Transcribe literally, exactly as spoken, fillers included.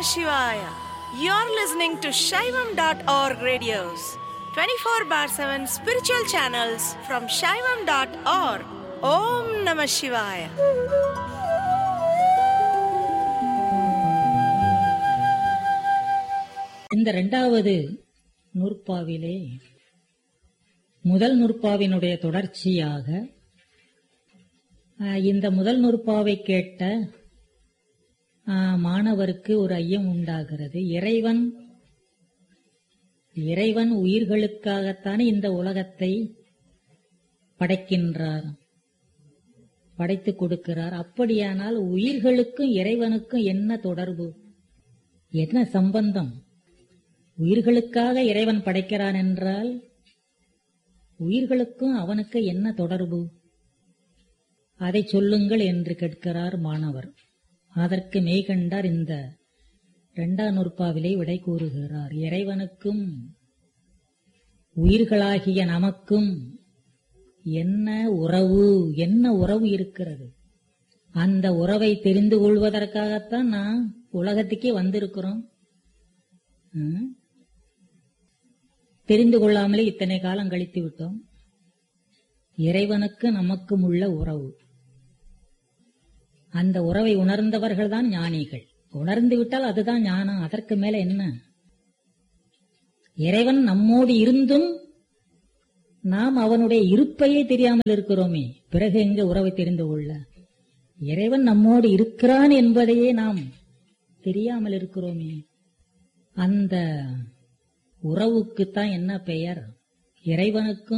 Shivaya. You're listening to Shaivam dot org radios, twenty-four bar seven spiritual channels from Shaivam dot org. Om Namah Shivaya. இந்த இரண்டாவது நூற்பாவிலே முதல் நூற்பாவினுடைய தொடர்ச்சியாக இந்த முதல் நூற்பாவை கேட்ட மாணவருக்கு ஒரு ஐயம் உண்டாகிறது. இறைவன் இறைவன் உயிர்களுக்காகத்தானே இந்த உலகத்தை படைக்கின்றார், படைத்துக் கொடுக்கிறார். அப்படியானால் உயிர்களுக்கும் இறைவனுக்கும் என்ன தொடர்பு, என்ன சம்பந்தம்? உயிர்களுக்காக இறைவன் படைக்கிறான் என்றால் உயிர்களுக்கும் அவனுக்கு என்ன தொடர்பு, அதை சொல்லுங்கள் என்று கேட்கிறார் மாணவர். அதற்கு மெய்கண்டார் இந்த இரண்டாம் நூற்பாவிலே விடை கூறுகிறார். இறைவனுக்கும் உயிர்களாகிய நமக்கும் என்ன உறவு, என்ன உறவு இருக்கிறது? அந்த உறவை தெரிந்து கொள்வதற்காகத்தான் நான் உலகத்துக்கே வந்திருக்கிறோம். தெரிந்து கொள்ளாமலே இத்தனை காலம் கழித்து விட்டோம். இறைவனுக்கு நமக்கும் உள்ள உறவு, அந்த உறவை உணர்ந்தவர்கள் தான் ஞானிகள். உணர்ந்து விட்டால் அதுதான் ஞானம். அதற்கு மேல என்ன? இறைவன் நம்மோடு இருந்தும் நாம் அவனுடைய இருப்பையே தெரியாமல் இருக்கிறோமே, பிறகு எங்க உறவை தெரிந்து கொள்ள? இறைவன் நம்மோடு இருக்கிறான் என்பதையே நாம் தெரியாமல் இருக்கிறோமே. அந்த உறவுக்குத்தான் என்ன பெயர்? இறைவனுக்கும்